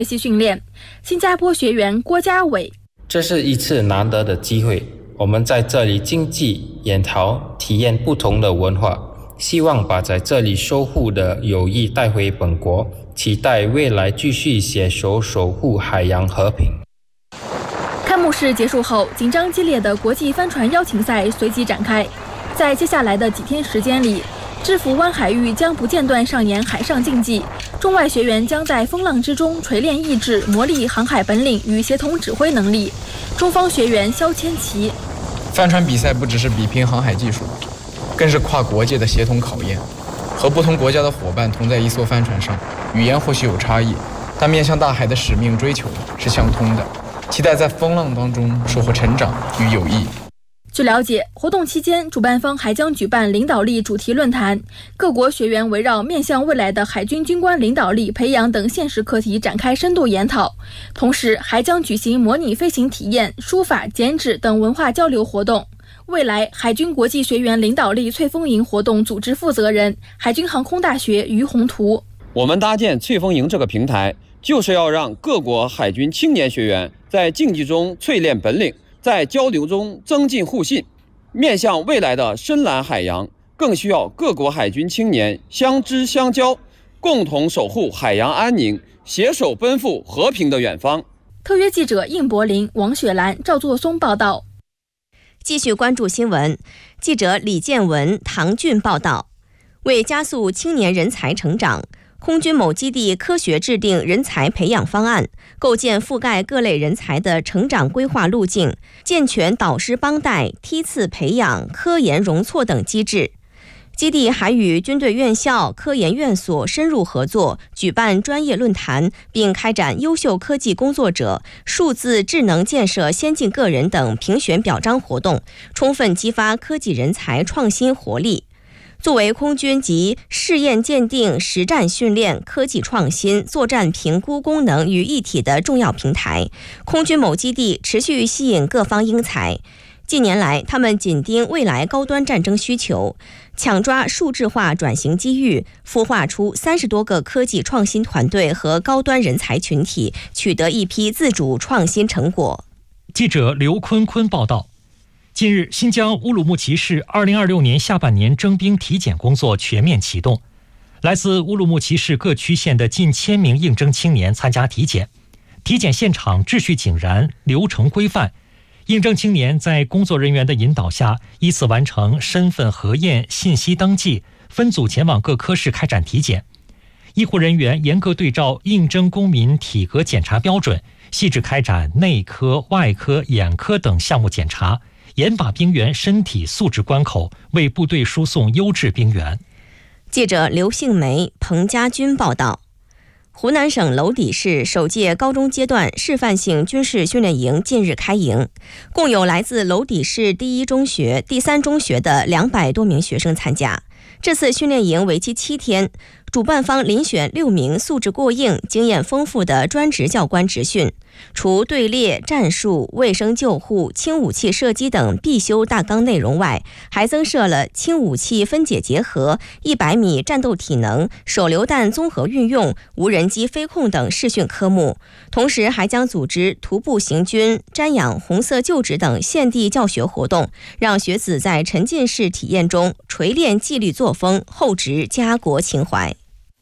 学习训练。新加坡学员郭家伟： 这是一次难得的机会，我们在这里竞技、研讨、体验不同的文化，希望把在这里收获的友谊带回本国，期待未来继续携手守护海洋和平。 开幕式结束后，紧张激烈的国际帆船邀请赛随即展开。在接下来的几天时间里，制服湾海域将不间断上演海上竞技，中外学员将在风浪之中锤炼意志，磨砺航海本领与协同指挥能力。中方学员肖千奇： 帆船比赛不只是比拼航海技术，更是跨国界的协同考验。和不同国家的伙伴同在一艘帆船上，语言或许有差异，但面向大海的使命追求是相通的。期待在风浪当中收获成长与友谊。 据了解，活动期间，主办方还将举办领导力主题论坛，各国学员围绕面向未来的海军军官领导力培养等现实课题展开深度研讨，同时还将举行模拟飞行体验、书法、剪纸等文化交流活动。未来海军国际学员领导力翠风营活动组织负责人、海军航空大学于宏图： 我们搭建翠风营这个平台，就是要让各国海军青年学员在竞技中淬炼本领，在交流中增进互信。面向未来的深蓝海洋，更需要各国海军青年相知相交，共同守护海洋安宁，携手奔赴和平的远方。 特约记者应柏林、王雪兰、赵作松报道。 继续关注新闻，记者李建文、唐俊报道。为加速青年人才成长，空军某基地科学制定人才培养方案，构建覆盖各类人才的成长规划路径，健全导师帮带、梯次培养、科研容错等机制。基地还与军队院校、科研院所深入合作，举办专业论坛，并开展优秀科技工作者、数字智能建设先进个人等评选表彰活动，充分激发科技人才创新活力。作为空军及试验鉴定、实战训练、科技创新、作战评估功能于一体的重要平台，空军某基地持续吸引各方英才。近年来，他们紧盯未来高端战争需求，抢抓数字化转型机遇，孵化出30多个科技创新团队和高端人才群体，取得一批自主创新成果。 记者刘坤坤报道。近日，新疆乌鲁木齐市2026年下半年征兵体检工作全面启动，来自乌鲁木齐市各区县的近1000名应征青年参加体检。体检现场秩序井然，流程规范，应征青年在工作人员的引导下，依次完成身份核验、信息登记，分组前往各科室开展体检。医护人员严格对照应征公民体格检查标准，细致开展内科、外科、眼科等项目检查，严把兵员身体素质关口，为部队输送优质兵员。 记者刘杏梅、彭家军报道。湖南省娄底市首届高中阶段示范性军事训练营近日开营，共有来自娄底市第一中学、第三中学的200多名学生参加。这次训练营为期7天，主办方遴选6名素质过硬、经验丰富的专职教官执训。除队列、战术、卫生救护、轻武器射击等必修大纲内容外，还增设了轻武器分解结合、100米战斗体能、手榴弹综合运用、无人机飞控等试训科目。同时还将组织徒步行军、瞻仰红色旧址等现地教学活动，让学子在沉浸式体验中锤炼纪律作风，厚植家国情怀。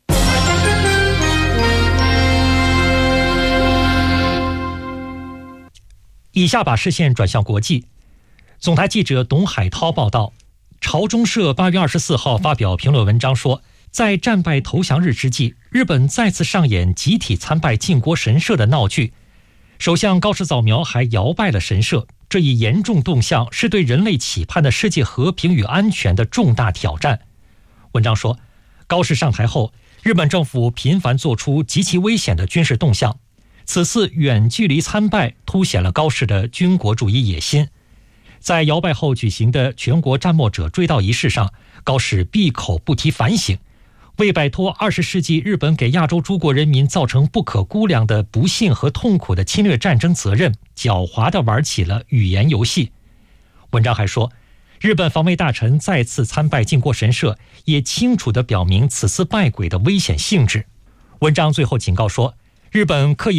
以下把视线转向国际。总台记者董海涛报道，朝中社8月24号发表评论文章说，在战败投降日之际，日本再次上演集体参拜靖国神社的闹剧。首相高市早苗还摇拜了神社，这一严重动向是对人类期盼的世界和平与安全的重大挑战。文章说，高市上台后，日本政府频繁做出极其危险的军事动向，此次远距离参拜凸显了高市的军国主义野心。在摇拜后举行的全国战没者追悼仪式上，高市闭口不提反省，为摆脱20世纪日本给亚洲诸国人民造成不可估量的不幸和痛苦的侵略战争责任，狡猾地玩起了语言游戏。文章还说，日本防卫大臣再次参拜靖国神社，也清楚地表明此次拜鬼的危险性质。文章最后警告说， 日本刻意